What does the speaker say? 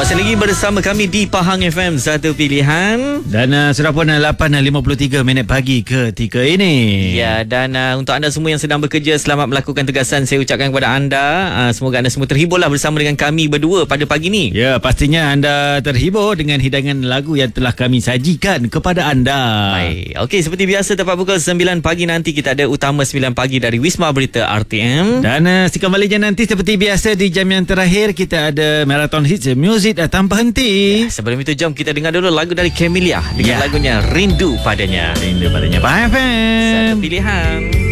Masih lagi bersama kami di Pahang FM, satu pilihan. Dan sudah pun 8.53 minit pagi ketika ini. Ya, dan untuk anda semua yang sedang bekerja, selamat melakukan tugasan. Saya ucapkan kepada anda, semoga anda semua terhiburlah bersama dengan kami berdua pada pagi ni. Ya, pastinya anda terhibur dengan hidangan lagu yang telah kami sajikan kepada anda. Baik. Okey, seperti biasa tepat pukul 9 pagi nanti kita ada Utama 9 pagi dari Wisma Berita RTM. Dan sekembalinya nanti seperti biasa di jam yang terakhir kita ada Marathon Hits Music tanpa henti. Ya, sebelum itu jom kita dengar dulu lagu dari Camellia dengan lagunya Rindu Padanya. Rindu Padanya. Pahang FM. Satu pilihan.